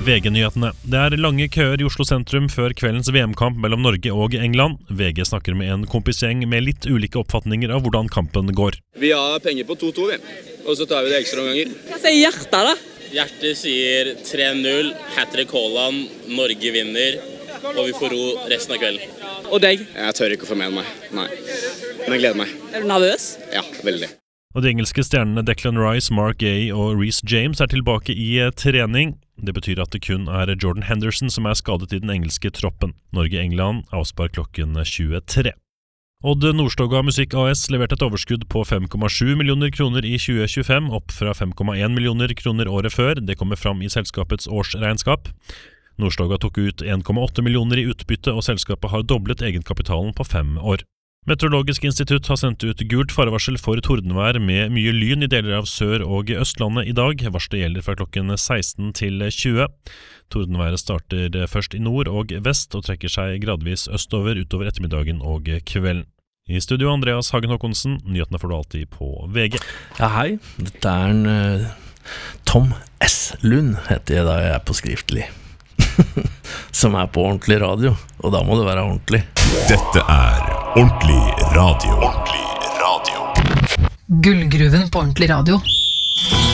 VG-nyhetene. Det lange køer I Oslo sentrum før kveldens VM-kamp mellom Norge og England. VG snakker med en kompisgjeng med litt ulike oppfatninger av hvordan kampen går. Vi har penger på 2-2, og så tar vi det ekstra ganger. Hva sier hjertet da? Hjertet sier 3-0, hat-trick Haaland, Norge vinner, og vi får ro resten av kvelden. Og deg? Jeg tør ikke å få med meg, nei. Men jeg gleder meg. Er du nervøs? Ja, veldig. Og de engelske stjernene Declan Rice, Mark Gay og Reece James tilbake I trening. Det betyr at det kun Jordan Henderson som skadet I den engelske troppen. Norge-England avspark klokken 23. Odd Nordstoga Musikk AS leverte et overskudd på 5,7 millioner kroner I 2025, opp fra 5,1 millioner kroner året før. Det kommer fram I selskapets årsregnskap. Nordstoga tok ut 1,8 millioner I utbytte, og selskapet har doblet egenkapitalen på 5 år. Meteorologisk institutt har sendt ut gult farevarsel for tordenvær med mye lyn I deler av Sør- og Østlandet I dag. Varselet gjelder fra klokken 16 til 20. Tordenværet starter først I nord og vest og trekker seg gradvis østover utover ettermiddagen og kvelden. I studio Andreas Hagen Håkonsen, nyhetene får du alltid på VG. Ja, hei. Dette en Tom S. Lund, heter jeg da jeg på skriftlig. Som på ordentlig radio, og da må det være ordentlig. Dette ordentlig radio. Ordentlig radio. Gullgruven på ordentlig radio.